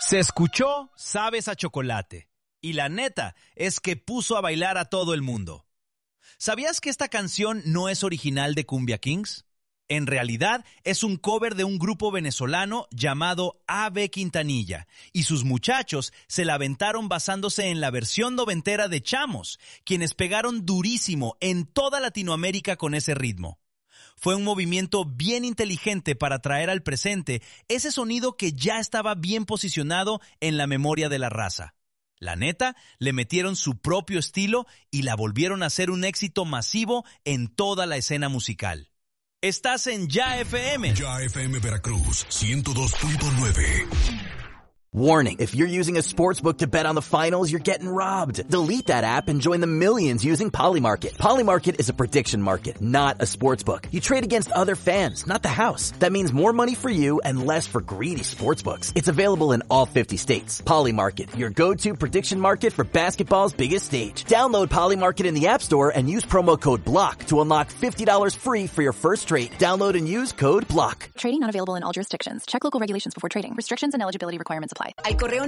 Se escuchó Sabes a Chocolate, y la neta es que puso a bailar a todo el mundo. ¿Sabías que esta canción no es original de Cumbia Kings? En realidad es un cover de un grupo venezolano llamado A.B. Quintanilla, y sus muchachos se la aventaron basándose en la versión noventera de Chamos, quienes pegaron durísimo en toda Latinoamérica con ese ritmo. Fue un movimiento bien inteligente para traer al presente ese sonido que ya estaba bien posicionado en la memoria de la raza. La neta, le metieron su propio estilo y la volvieron a hacer un éxito masivo en toda la escena musical. Estás en Ya FM. Ya FM Veracruz 102.9. Warning, if you're using a sportsbook to bet on the finals, you're getting robbed. Delete that app and join the millions using Polymarket. Polymarket is a prediction market, not a sportsbook. You trade against other fans, not the house. That means more money for you and less for greedy sportsbooks. It's available in all 50 states. Polymarket, your go-to prediction market for basketball's biggest stage. Download Polymarket in the App Store and use promo code BLOCK to unlock $50 free for your first trade. Download and use code BLOCK. Trading not available in all jurisdictions. Check local regulations before trading. Restrictions and eligibility requirements apply. Al correo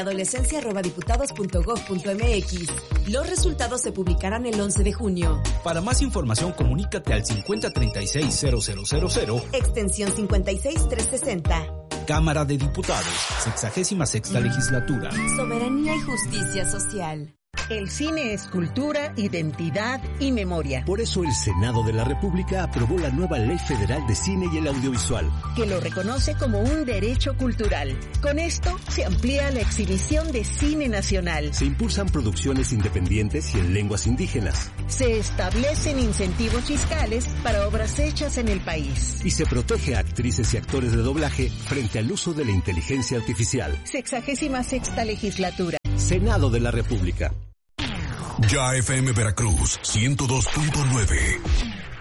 ninesia@diputados.gov.mx. Los resultados se publicarán el 11 de junio. Para más información, comunícate al 5036-0000. Extensión 56360. Cámara de Diputados, 66ª Legislatura. Soberanía y justicia social. El cine es cultura, identidad y memoria. Por eso el Senado de la República aprobó la nueva Ley Federal de Cine y el Audiovisual, que lo reconoce como un derecho cultural. Con esto se amplía la exhibición de cine nacional. Se impulsan producciones independientes y en lenguas indígenas. Se establecen incentivos fiscales para obras hechas en el país. Y se protege a actrices y actores de doblaje frente al uso de la inteligencia artificial. 66ª Legislatura. Senado de la República. Ya FM Veracruz 102.9.